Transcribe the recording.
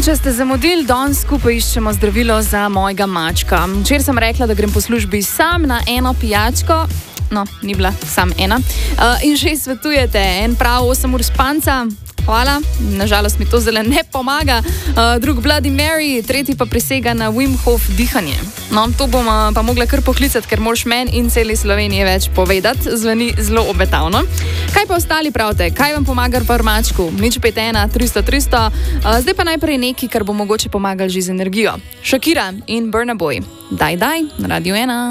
če ste zamudili, danes skupaj iščemo zdravilo za mojega mačka. Včeraj sem rekla, da grem po službi sam na eno pijačko. No, ni bila sam ena. In že svetujete en prav 8 ur spanca. Hvala, nažalost mi to zelo ne pomaga. Drug Bloody Mary, tretji pa prisega na Wim Hof dihanje. No, to bom pa mogla kar poklicati, ker moraš meni in celi Sloveniji več povedati. Zveni zelo obetavno. Kaj pa ostali pravite? Kaj vam pomaga pri mačku? 051 300 300. Zdaj pa najprej nekaj, kar bo mogoče pomagalo že z energijo. Shakira in Burna Boy. Daj, na Radio 1.